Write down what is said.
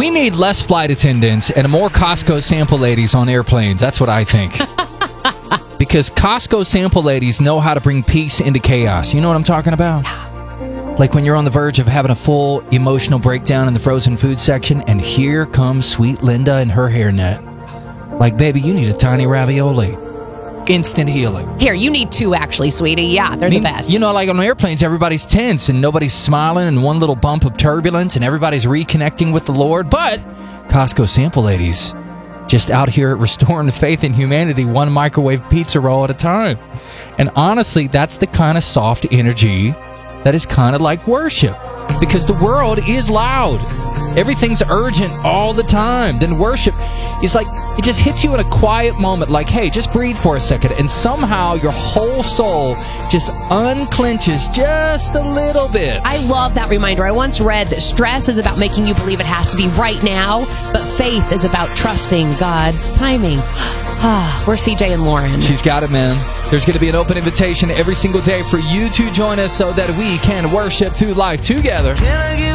We need less flight attendants and more Costco sample ladies on airplanes. That's what I think. Because Costco sample ladies know how to bring peace into chaos. You know what I'm talking about? Like when you're on the verge of having a full emotional breakdown in the frozen food section, and here comes sweet Linda and her hairnet. Like, baby, you need a tiny ravioli. Instant healing. Here, you need 2, actually, sweetie. Yeah, they're the best. You know, like on airplanes, everybody's tense and nobody's smiling, and one little bump of turbulence and everybody's reconnecting with the Lord. But Costco sample ladies just out here restoring the faith in humanity, one microwave pizza roll at a time. And honestly, that's the kind of soft energy that is kind of like worship, because the world is loud. Everything's urgent all the time. Then worship is like, it just hits you in a quiet moment, like, hey, just breathe for a second, and somehow your whole soul just unclenches just a little bit. I love that reminder. I once read that stress is about making you believe it has to be right now, but faith is about trusting God's timing. We're CJ and Lauren. She's got it, man. There's going to be an open invitation every single day for you to join us so that we can worship through life together.